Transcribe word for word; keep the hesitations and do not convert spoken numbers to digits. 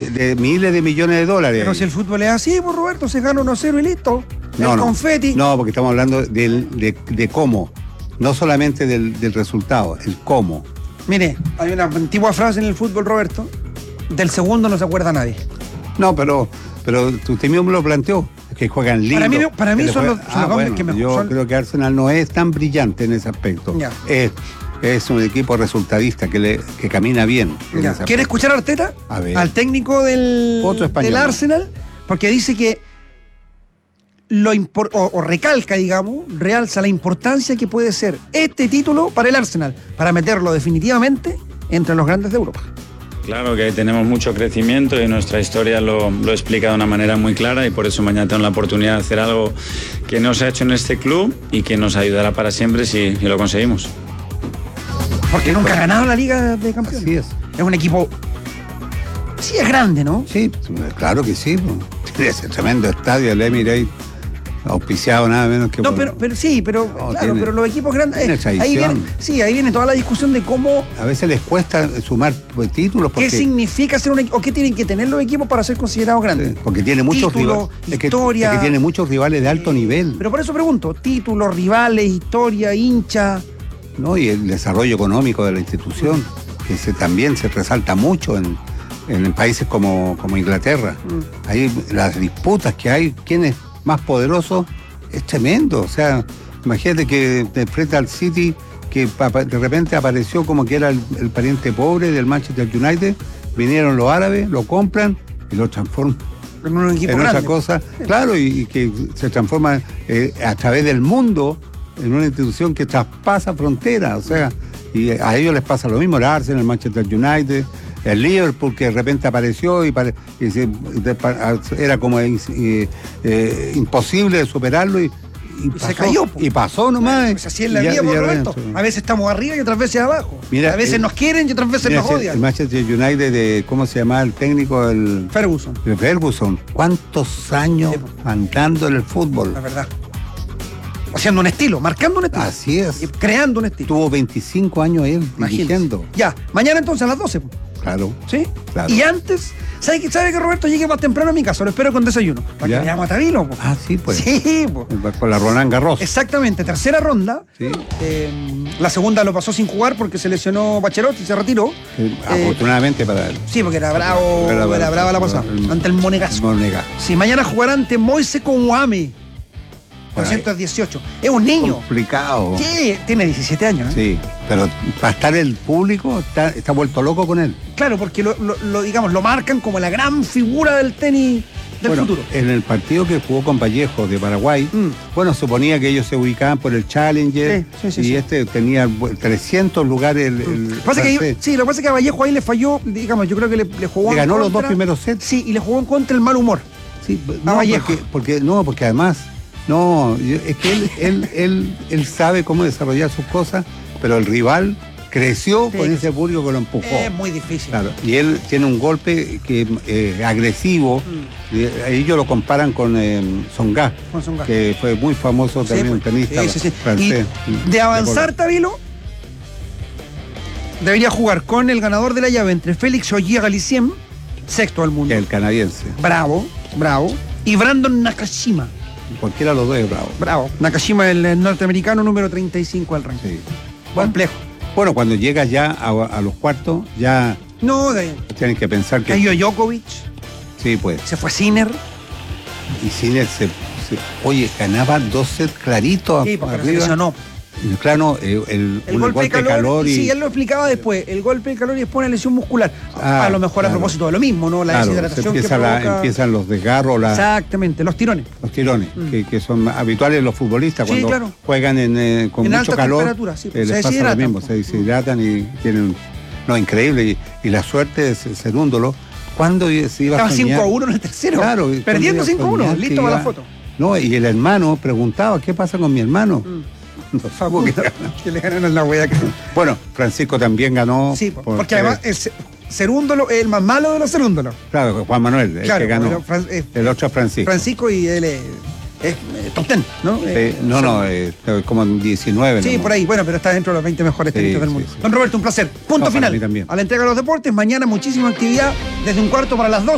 de miles de millones de dólares. Pero si el fútbol es así, pues Roberto, se gana uno cero y listo. No, el no, confeti. No, porque estamos hablando del, de, de cómo. No solamente del, del resultado, el cómo. Mire, hay una antigua frase en el fútbol, Roberto. Del segundo no se acuerda nadie. No, pero, pero usted mismo lo planteó. Que juegan lindo. Para mí, para mí son juega... los, son ah, los bueno, que mejor yo son... creo que Arsenal no es tan brillante en ese aspecto. Ya. Es, es un equipo resultadista que, le, que camina bien. ¿Quiere escuchar a Arteta? A ver. Al técnico del, Otro español, del Arsenal, porque dice que lo impor, o, o recalca, digamos, realza la importancia que puede ser este título para el Arsenal, para meterlo definitivamente entre los grandes de Europa. Claro que tenemos mucho crecimiento y nuestra historia lo, lo explica de una manera muy clara y por eso mañana tengo la oportunidad de hacer algo que no se ha hecho en este club y que nos ayudará para siempre si, si lo conseguimos. Porque nunca ha ganado la Liga de Campeones. Así es. Es un equipo... Sí, es grande, ¿no? Sí, claro que sí. Tiene ese tremendo estadio, el Emirates, auspiciado nada menos que... No, por... pero, pero sí, pero no, claro, tiene, pero los equipos grandes... Eh, ahí viene, sí, ahí viene toda la discusión de cómo... A veces les cuesta sumar títulos porque... ¿Qué significa ser un equipo? ¿O qué tienen que tener los equipos para ser considerados grandes? Sí, porque tiene muchos Título, rivales. historia... Es que, es que tiene muchos rivales de alto nivel. Pero por eso pregunto, títulos, rivales, historia, hincha... ¿No? Y el desarrollo económico de la institución, mm. que se, también se resalta mucho en, en países como, como Inglaterra. Mm. Ahí las disputas que hay, quién es más poderoso, es tremendo. O sea, imagínate que te enfrenta al City, que de repente apareció como que era el, el pariente pobre del Manchester United, vinieron los árabes, lo compran y lo transforman en un equipo en grande. Otra cosa, claro, y, y que se transforma eh, a través del mundo en una institución que traspasa fronteras, o sea, y a ellos les pasa lo mismo, el Arsenal, el Manchester United, el Liverpool, que de repente apareció y, pare, y se, de, era como eh, eh, imposible de superarlo y, y, y pasó, se cayó. Y pasó nomás. Pues así es la vida, por Roberto. A veces estamos arriba y otras veces abajo. Mira, a veces el, nos quieren y otras veces mira, nos odian. El Manchester United, de, ¿cómo se llama el técnico? El Ferguson. El Ferguson. ¿Cuántos años sí, andando en el fútbol? La verdad. Haciendo un estilo, marcando un estilo. Así es. Creando un estilo. Tuvo veinticinco años él dirigiendo. Ya, mañana entonces a las doce. Claro. ¿Sí? Claro. Y antes, ¿sabe que, sabe que Roberto llegue más temprano a mi casa? Lo espero con desayuno. Para ¿Ya? que veamos a Tabilo. Po. Ah, sí, pues. Sí, pues. Con la Roland Garros. Exactamente, tercera ronda. Sí. Eh, la segunda lo pasó sin jugar porque se lesionó Bachelot y se retiró. Sí, eh, afortunadamente para él. Sí, porque era bravo, era, era, era brava la pasada. Ante el Monegasco. Monegasco. Sí, mañana jugará ante Moise Kouame. trescientos dieciocho. Es un niño. Complicado. Sí, tiene diecisiete años. ¿eh? Sí, pero para estar el público está, está vuelto loco con él. Claro, porque lo, lo, lo, digamos, lo marcan como la gran figura del tenis del bueno, futuro. En el partido que jugó con Vallejo de Paraguay, mm. bueno, suponía que ellos se ubicaban por el Challenger sí, sí, sí, y sí. este tenía trescientos lugares. El, el pasa que yo, sí, lo que pasa es que a Vallejo ahí le falló, digamos, yo creo que le, le jugó. Le ganó contra, los dos primeros sets. Sí, y le jugó en contra el mal humor. Sí, no, Vallejo. Porque, porque, no, porque además. No, es que él, él, él, él sabe cómo desarrollar sus cosas, pero el rival creció sí. con ese público que lo empujó. Es muy difícil. Claro, y él tiene un golpe que eh, agresivo. Mm. Ellos lo comparan con eh, Tsonga, con Tsonga, que fue muy famoso también, sí, un tenista sí, sí, sí. francés. Y de avanzar, Tabilo, debería jugar con el ganador de la llave entre Félix Auger-Aliassime, sexto al mundo. El canadiense. Bravo, bravo. Y Brandon Nakashima. Cualquiera de los dos es bravo. Bravo. Nakashima, el norteamericano número treinta y cinco al ranking. Sí. Complejo. Bueno, cuando llegas ya a, a los cuartos, ya. No, de. Tienes que pensar que. Cayó Djokovic. Sí, pues. Se fue Sinner. Y Sinner se. se oye, ganaba dos sets claritos. Sí, porque se lesionó. Claro, el, el, el golpe, golpe de calor, calor y... Sí, él lo explicaba después, el golpe de calor y después una lesión muscular. Ah, a lo mejor claro. a propósito de lo mismo, ¿no? La claro, deshidratación empieza que provoca... la, empiezan los desgarros. La... Exactamente, los tirones. Los tirones, mm. que, que son habituales en los futbolistas sí, cuando claro. juegan en, eh, con en mucho calor. Sí, eh, les pasa lo mismo, se deshidratan y tienen... No, increíble. Y, y la suerte de Cerúndolo, cuando se iba Estaba a soñar... cinco a uno en el tercero. Claro. Perdiendo cinco a uno, listo para la foto. No, y el hermano preguntaba, ¿qué pasa con mi hermano? Mm. No, que, que le ganaron la hueá. Bueno, Francisco también ganó. Sí, porque, porque además el Cerúndolo es el más malo de los Cerúndolos. Claro, Juan Manuel, el claro, que ganó. Fran, es, el otro es Francisco. Francisco y él es, es, es top ten, ¿no? Sí, eh, no, no, es como diecinueve. Sí, ¿no? por ahí, bueno, pero está dentro de los veinte mejores tenistas sí, del mundo. Sí, sí. Don Roberto, un placer. Punto no, final. A la entrega de los deportes, mañana muchísima actividad desde un cuarto para las dos.